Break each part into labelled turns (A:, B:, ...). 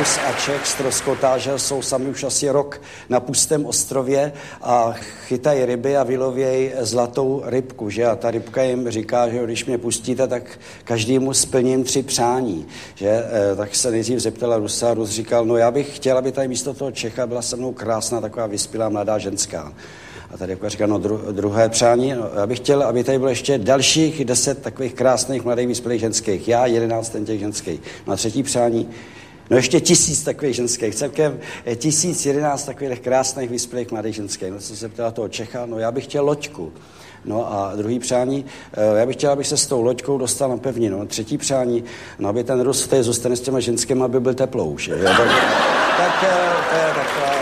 A: Rus a Čech ztroskotá, že jsou sami už asi rok na pustém ostrově a chytají ryby a vylovějí zlatou rybku, že? A ta rybka jim říká, že když mě pustíte, tak každému splním 3 přání, že? Tak se nejdřív zeptala Rusa a Rus říkal, no já bych chtěl, aby tady místo toho Čecha byla se mnou krásná taková vyspělá mladá ženská. A tady jako říká, no druhé přání, no, já bych chtěl, aby tady bylo ještě dalších 10 takových krásných mladých vyspělých ženských. Já 11 těch ženských. No a třetí přání, no ještě 1000 takových ženských. Celkem 1011 takových krásných vyspělých mladých ženských. No co se ptala toho Čecha, no já bych chtěl loďku. No a druhý přání, já bych chtěl, abych se s tou loďkou dostal na pevninu. No, třetí přání, no aby ten Rus tady zůstane s těma ženskými, aby byl teplouš. Tak to je taková...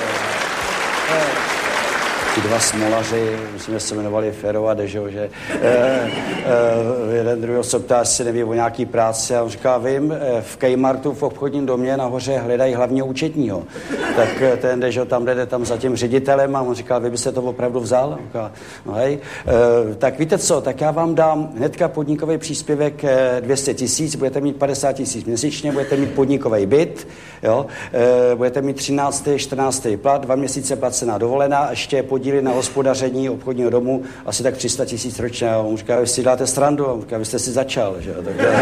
A: Ti dva smolaři, myslím, že se jmenovali Fero a Dežo, že jeden druhého se ptá, jestli neví o nějaký práci a on říká, vím, v Kmartu v obchodním domě nahoře hledají hlavního účetního. Tak ten Dežo tam jde tam za tím ředitelem a on říká, vy byste to opravdu vzal? A říká, no hej, tak víte co, tak já vám dám hnedka podnikový příspěvek 200 000, budete mít 50 000 měsíčně, budete mít podnikový byt, jo, budete mít 13. 14. plat, 2 měsíce placená dovolená, ještě podíly na hospodaření obchodního domu, asi tak 300 000 ročně. A on říká, vy si dáte srandu, a on říká, vy jste si začal, že jo.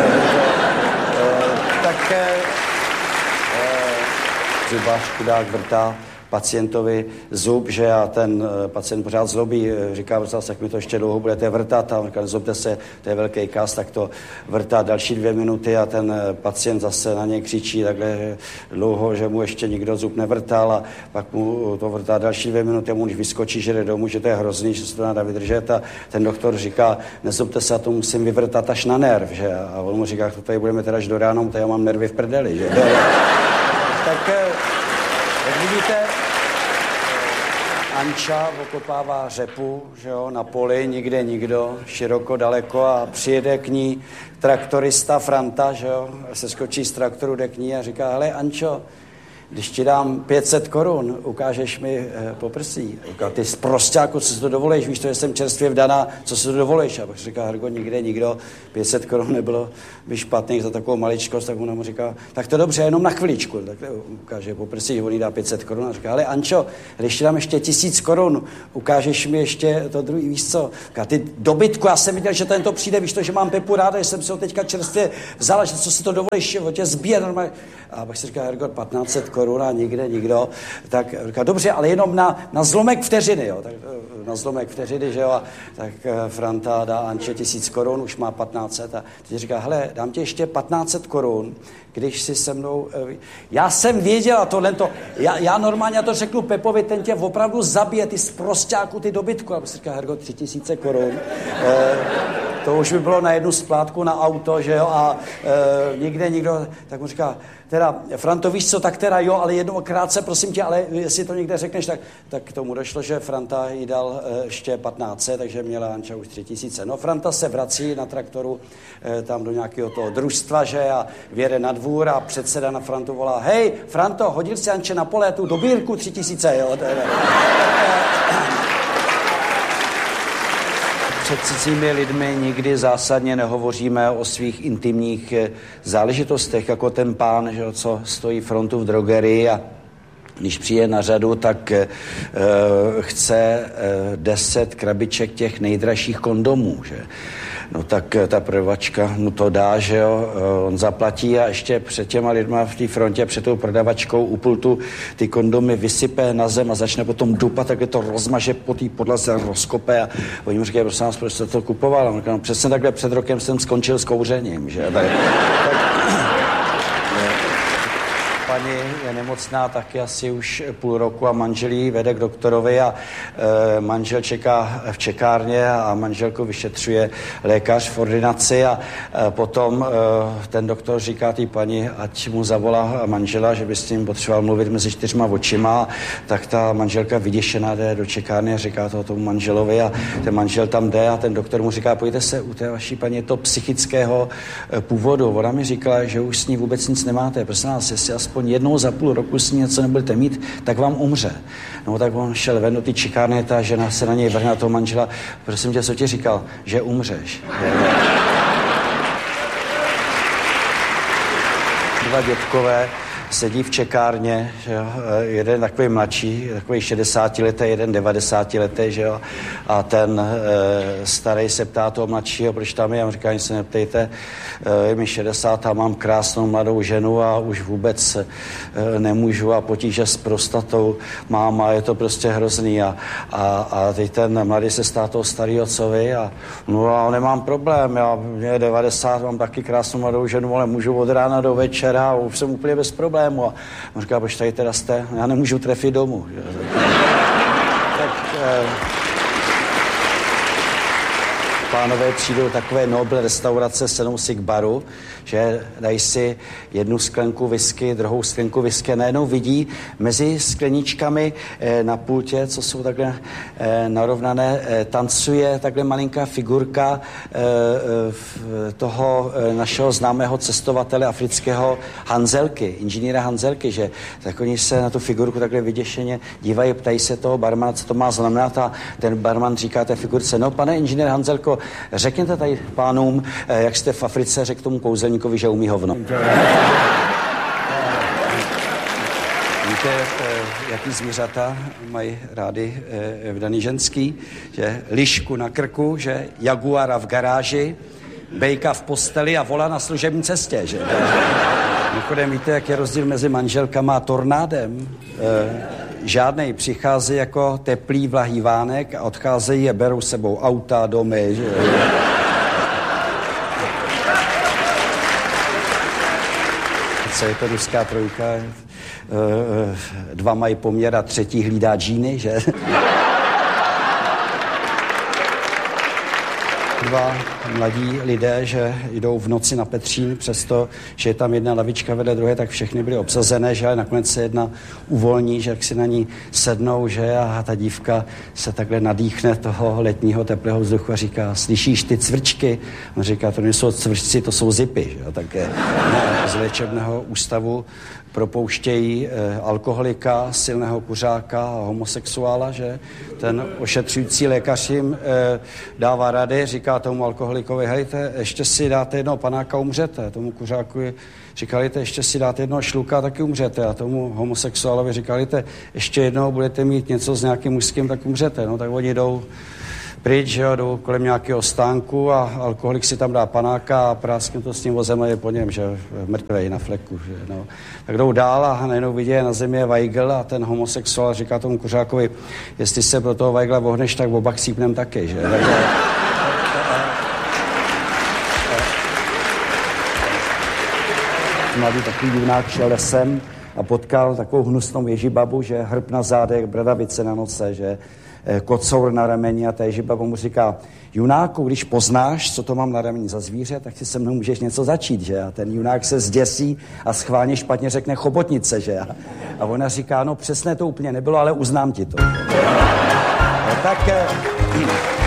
A: Zubař chudák vrtá pacientovi zub, že a ten pacient pořád zlobí, říká, tak mi to ještě dlouho budete vrtat a on říká, nezlobte se, to je velký kas, tak to vrtá další 2 minuty a ten pacient zase na něj křičí takhle dlouho, že mu ještě nikdo zub nevrtal a pak mu to vrtá další 2 minuty a mu už vyskočí, že jde domů, že to je hrozný, že se to nedá vydržet a ten doktor říká, nezlobte se, a to musím vyvrtat až na nerv, že a on mu říká, tady budeme teda až do rána, tady já mám nervy v prdeli, že tak jak vidíte, Anča okopává řepu, že jo, na poli, nikde nikdo, široko, daleko a přijede k ní traktorista Franta, že jo, se skočí z traktoru, jde k ní a říká, hele Ančo, když ti dám 500 korun, ukážeš mi poprsí. Říká, ty sprosťáku, co si to dovolíš, víš, to, že jsem čerstvě vdaná, co si to dovolíš? A pak říká, Hergo, nikde nikdo, 500 korun nebylo by špatných za takovou maličkost, tak ona mu říká, tak to dobře, jenom na chviličku. Tak ukáže poprsí, že on jí dá 500 korun a říká, ale Ančo, když ti dám ještě 1000 korun, ukážeš mi ještě to druhý, víš co? Říká, ty dobytku, já jsem viděl, že to přijde, víš to, že mám Pepu ráda, že jsem si ho teďka čerstvě vzala, že co si to dovolíš, o tě zbije normálně. A pak si říká, Hergo, 1500 korun a nikde nikdo, tak říká, dobře, ale jenom na zlomek vteřiny, jo, tak na zlomek vteřiny, že jo, a tak Franta dá Anče 1000 korun, už má 1500 a teď říká, hele, dám ti ještě 1500 korun, když si se mnou, já jsem věděla tohleto, já normálně to řeknu Pepovi, ten tě opravdu zabije, ty sprosťáku, ty dobytku, a si říká, Hergo, 3000 korun, to už by bylo na jednu splátku na auto, že jo, a nikde nikdo, tak mu říká, teda, Franto, víš co, tak teda jo, ale jednou krátce, prosím tě, ale jestli to někde řekneš, tak k tomu došlo, že Franta jí dal ještě 1500, takže měla Anča už 3000. No, Franta se vrací na traktoru tam do nějakého toho družstva, že a vyjede na dvůr a předseda na Frantu volá, hej, Franto, hodil si Anče na pole tu dobírku 3000, jo, Před cizími lidmi nikdy zásadně nehovoříme o svých intimních záležitostech, jako ten pán, že, co stojí frontu v drogerii a když přijde na řadu, tak chce 10 krabiček těch nejdražších kondomů, že? No tak ta prodavačka mu to dá, že jo, on zaplatí a ještě před těma lidma v té frontě, před tou prodavačkou u pultu ty kondomy vysype na zem a začne potom dupat, takhle to rozmaže po té podlaze, rozkope a oni mu říkají, prosím vás, proč jste to kupoval? A on říká, no, přesně takhle před rokem jsem skončil s kouřením, že? Tak paní je nemocná taky asi už půl roku a manžel jí vede k doktorovi a manžel čeká v čekárně a manželku vyšetřuje lékař v ordinaci a potom ten doktor říká té paní, ať mu zavolá manžela, že by s ním potřeboval mluvit mezi 4 očima, tak ta manželka vyděšená jde do čekárny a říká to tomu manželovi a ten manžel tam jde a ten doktor mu říká, pojďte se, u té vaší paní je to psychického původu. Ona mi říkala, že už s ní vůbec nic nemáte. Prosím vás, jestli aspoň jednou za půl roku s ní něco nebudete mít, tak vám umře. No tak on šel ven do té čekárny, ta žena se na něj vrhne na toho manžela. Prosím tě, co ti říkal? Že umřeš. Dva dětkové sedí v čekárně, že jo, jeden takový mladší, takový 60letý, jeden 90letý, že jo, a ten starý se ptá toho mladšího, proč tam je, a říká, se neptejte, je mi 60 a mám krásnou mladou ženu a už vůbec nemůžu a potíže s prostatou mám a je to prostě hrozný a teď ten mladý se stá toho starýho, co vy, a no a nemám problém, mě je 90, mám taky krásnou mladou ženu, ale můžu od rána do večera a už jsem úplně bez problému. A on říká, proč tady teda jste? Já nemůžu trefit domů. Tak pánové přijdou takové Nobel restaurace, sednou si k baru, že dají si jednu sklenku whisky, druhou sklenku whisky a najednou vidí mezi skleničkami na pultě, co jsou takhle narovnané, tancuje takhle malinká figurka toho našeho známého cestovatele afrického Hanzelky, inženýra Hanzelky, že tak oni se na tu figurku takhle vyděšeně dívají, ptají se toho barmana, co to má znamenat, a ten barman říká té figurce, no pane inženýr Hanzelko, řekněte tady pánům, jak jste v Africe řekl tomu kouzelníkovi, že umí hovno. Víte, jaký zvířata mají rády vdaný ženský? Že lišku na krku, že jaguara v garáži, bejka v posteli a vola na služební cestě, že? Mimochodem, víte, jak je rozdíl mezi manželkama a tornádem? Žádnej přichází jako teplý vlahý vánek a odcházejí a berou sebou auta, domy, že? Co je to ruská trojka? Dva mají poměr a třetí hlídá džíny, že? Dva mladí lidé, že jdou v noci na Petřín, přesto, že je tam jedna lavička vedle druhé, tak všechny byly obsazené, že ale nakonec se jedna uvolní, že jak si na ní sednou, že a ta dívka se takhle nadýchne toho letního teplého vzduchu a říká, slyšíš ty cvrčky? On říká, to nejsou cvrčci, to jsou zipy, že? Tak z léčebného ústavu propouštějí alkoholika, silného kuřáka a homosexuála, že ten ošetřující lékař jim dává rady, říká tomu alkoholikovi, hejte, ještě si dáte jednoho panáka, umřete. Tomu kuřákovi říkali, ještě si dáte jednoho šluka, taky umřete. A tomu homosexuálovi říkali, ještě jednou budete mít něco s nějakým mužským, tak umřete. No tak oni jdou pryč, že jo, jdou kolem nějakého stánku a alkoholik si tam dá panáka a práskne to s tím vozem a je po něm, že mrtvej na fleku, že no. Tak jdou dál a najednou vidí, na zemi je Weigl a ten homosexuál říká tomu kuřákovi, jestli se pro toho Weigla vohneš, tak oba chcípnem taky, že? Mladý takový junák šel lesem a potkal takovou hnusnou ježibabu, že hrb na zádech, bradavice na noce, že kocour na rameni a ta ježibaba mu říká, junáku, když poznáš, co to mám na rameni za zvíře, tak si se mnou můžeš něco začít, že? A ten junák se zděsí a schválně špatně řekne chobotnice, že? A ona říká, no přesně to úplně nebylo, ale uznám ti to. Tak